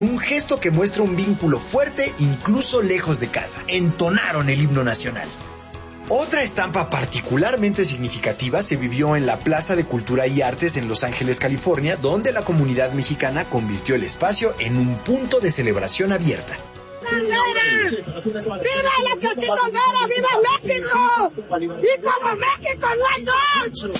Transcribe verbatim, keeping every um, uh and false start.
Un gesto que muestra un vínculo fuerte incluso lejos de casa. Entonaron el himno nacional. Otra estampa particularmente significativa se vivió en la Plaza de Cultura y Artes en Los Ángeles, California, donde la comunidad mexicana convirtió el espacio en un punto de celebración abierta. ¡Viva la prostituta! ¡Viva México! ¡Y como México no hay dos!